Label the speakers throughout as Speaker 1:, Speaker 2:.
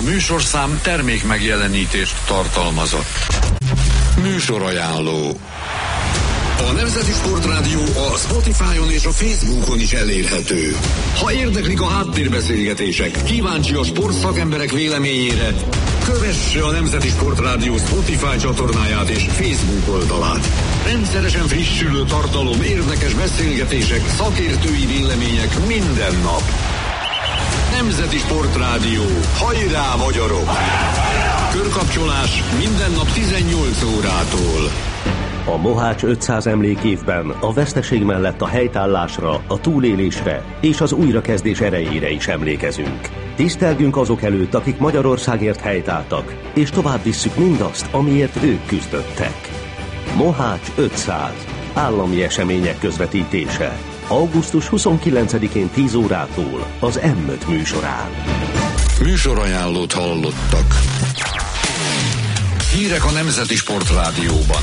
Speaker 1: műsorszám termék megjelenítést tartalmazott. Műsorajánló. A Nemzeti Sportrádió a Spotify-on és a Facebookon is elérhető. Ha érdeklik a háttérbeszélgetések, kíváncsi a sportszakemberek véleményére, kövesse a Nemzeti Sportrádió Spotify csatornáját és Facebook oldalát. Rendszeresen frissülő tartalom, érdekes beszélgetések, szakértői vélemények minden nap. Nemzeti Sportrádió. Hajrá, magyarok! Körkapcsolás minden nap 18 órától.
Speaker 2: A Mohács 500 emlékévben a veszteség mellett a helytállásra, a túlélésre és az újrakezdés erejére is emlékezünk. Tisztelgünk azok előtt, akik Magyarországért helytálltak, és tovább visszük mindazt, amiért ők küzdöttek. Mohács 500. Állami események közvetítése. Augusztus 29-én 10 órától az M5 műsorán.
Speaker 1: Műsorajánlót hallottak. Hírek a Nemzeti Sportrádióban.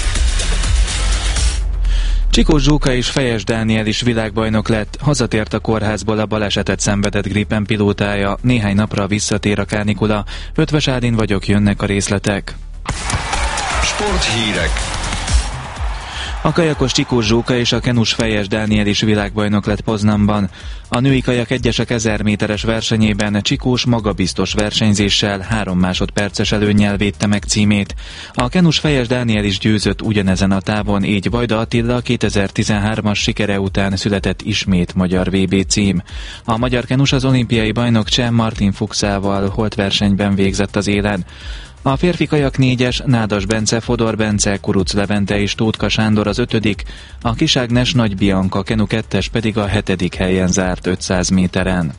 Speaker 3: Csikós Zsóka és Fejes Dániel is világbajnok lett, hazatért a kórházból a balesetet szenvedett Gripen pilótája, néhány napra visszatér a kánikula. Ötvös Ádin vagyok, jönnek a részletek.
Speaker 1: Sporthírek.
Speaker 3: A kajakos Csikós Zsóka és a kenus Fejes Dániel is világbajnok lett Poznanban. A női kajak egyesek 1000 méteres versenyében Csikós magabiztos versenyzéssel 3 másodperces előnnyel védte meg címét. A kenus Fejes Dániel is győzött ugyanezen a távon, így Vajda Attila 2013-as sikere után született ismét magyar VB cím. A magyar kenus az olimpiai bajnok cseh Martin Fuchsával holtversenyben végzett az élen. A férfi kajak 4-es Nádas Bence, Fodor Bence, Kuruc Levente és Tótka Sándor az 5., a Kiságnes Nagy Bianca kenu 2-es pedig a 7. helyen zárt 500 méteren.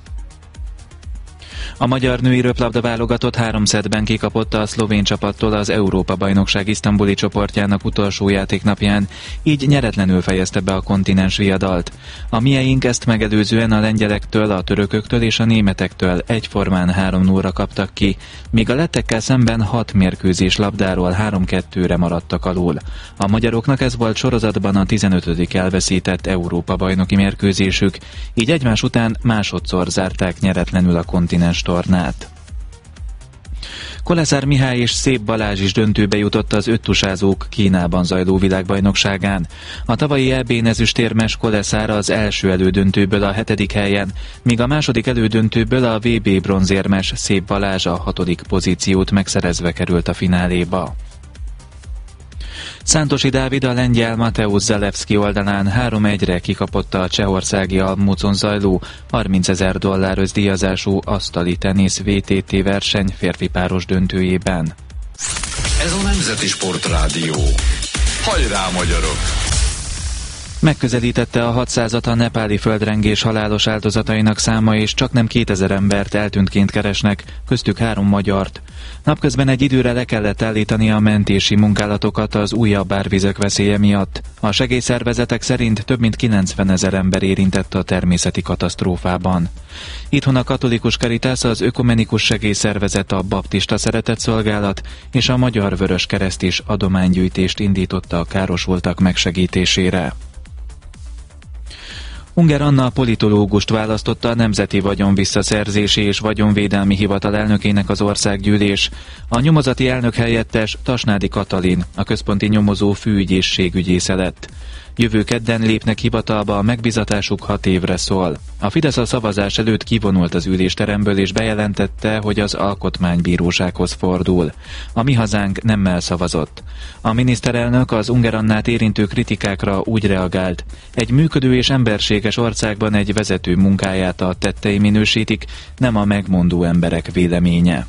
Speaker 3: A magyar női röplabda válogatott 3 szettben kikapott a szlovén csapattól az Európa-bajnokság isztambuli csoportjának utolsó játéknapján, így nyeretlenül fejezte be a kontinens viadalt. A mieink ezt megelőzően a lengyelektől, a törököktől és a németektől egyformán 3-0-ra kaptak ki, míg a lettekkel szemben 6 mérkőzés labdáról 3-2-re maradtak alul. A magyaroknak ez volt sorozatban a 15. elveszített Európa-bajnoki mérkőzésük, így egymás után másodszor zárták nyeretlenül a kontinens tornát. Koleszár Mihály és Szép Balázs is döntőbe jutott az öttusázók Kínában zajló világbajnokságán. A tavalyi EB-n ezüstérmes Koleszár az első elődöntőből a 7. helyen, míg a második elődöntőből a VB bronzérmes Szép Balázs a 6. pozíciót megszerezve került a fináléba. Szántosi Dávid a lengyel Mateusz Zalewski oldalán 3-1-re kikapott a csehországi Almúcon zajló $30,000 özdíjazású asztali tenisz VTT verseny férfi páros döntőjében.
Speaker 1: Ez a Nemzeti Sportrádió. Hajrá, magyarok!
Speaker 3: Megközelítette a 600-at a nepáli földrengés halálos áldozatainak száma, és csaknem 2000 embert eltűntként keresnek, köztük 3 magyart. Napközben egy időre le kellett állítani a mentési munkálatokat az újabb árvizek veszélye miatt. A segélyszervezetek szerint több mint 90,000 ember érintett a természeti katasztrófában. Itthon a Katolikus Caritas, az Ökumenikus Segélyszervezet, a Baptista Szeretetszolgálat és a Magyar Vöröskereszt is adománygyűjtést indította a károsultak megsegítésére. Ungár Anna politológust választotta a Nemzeti Vagyonvisszaszerzési és Vagyonvédelmi Hivatal elnökének az országgyűlés. A nyomozati elnök helyettes Tasnádi Katalin, a központi nyomozó főügyészségügyésze lett. Jövő kedden lépnek hivatalba, a megbízatásuk 6 évre szól. A Fidesz a szavazás előtt kivonult az ülésteremből és bejelentette, hogy az Alkotmánybírósághoz fordul. A Mi Hazánk nemmel szavazott. A miniszterelnök az Ungár Annát érintő kritikákra úgy reagált: egy működő és emberséges országban egy vezető munkáját a tettei minősítik, nem a megmondó emberek véleménye.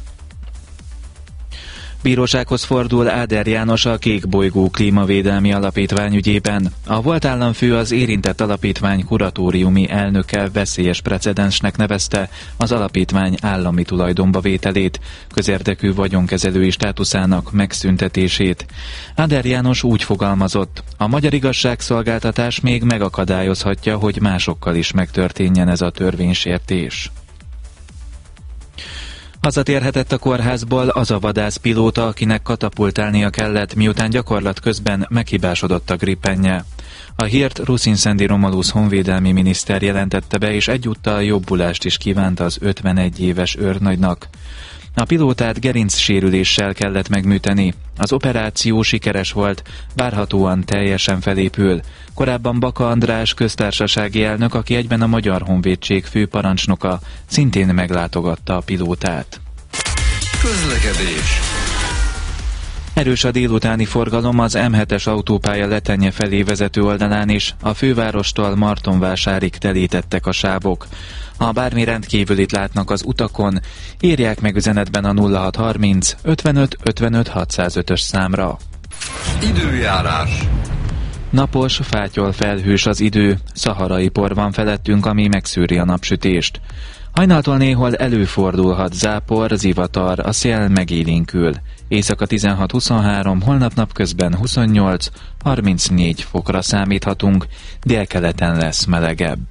Speaker 3: Bírósághoz fordul Áder János a Kék Bolygó Klímavédelmi Alapítvány ügyében. A volt államfő az érintett alapítvány kuratóriumi elnöke veszélyes precedensnek nevezte az alapítvány állami tulajdonba vételét, közérdekű vagyonkezelői státuszának megszüntetését. Áder János úgy fogalmazott: a magyar igazságszolgáltatás még megakadályozhatja, hogy másokkal is megtörténjen ez a törvénysértés. Hazatérhetett a kórházból az a vadászpilóta, akinek katapultálnia kellett, miután gyakorlat közben meghibásodott a gripenje. A hírt Ruszin Szendi Romulusz honvédelmi miniszter jelentette be, és egyúttal jobbulást is kívánt az 51 éves őrnagynak. A pilótát gerincsérüléssel kellett megműteni. Az operáció sikeres volt, várhatóan teljesen felépül. Korábban Baka András köztársasági elnök, aki egyben a Magyar Honvédség főparancsnoka, szintén meglátogatta a pilótát.
Speaker 1: Közlekedés.
Speaker 3: Erős a délutáni forgalom az M7-es autópálya Letenye felé vezető oldalán is, a fővárostól Martonvásárig telítettek a sávok. Ha bármi rendkívülit látnak az utakon, írják meg üzenetben a 0630 55 55 605-ös számra.
Speaker 1: Időjárás.
Speaker 3: Napos, fátyol felhős az idő, szaharai por van felettünk, ami megszűri a napsütést. Hajnaltól néhol előfordulhat zápor, zivatar, a szél megélénkül. Éjszaka 16-23, holnap napközben 28-34 fokra számíthatunk, délkeleten lesz melegebb.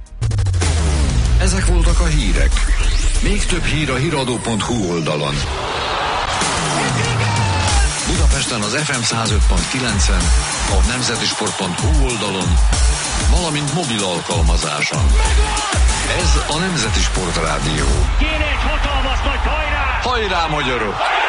Speaker 1: Ezek voltak a hírek. Még több hír a hiradó.hu oldalon. Budapesten az FM 105.9-en, a nemzetisport.hu oldalon, valamint mobil alkalmazáson. Ez a Nemzeti Sport Rádió.
Speaker 4: Kéne egy hatalmas nagy hajrá!
Speaker 1: Hajrá, magyarok!